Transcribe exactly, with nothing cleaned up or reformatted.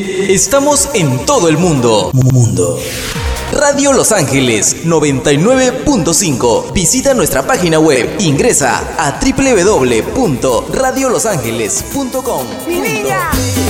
Estamos en todo el mundo. Mundo. Radio Los Ángeles noventa y nueve punto cinco. Visita nuestra página web. Ingresa a doble u doble u doble u punto radio los ángeles punto com. ¡Mi niña!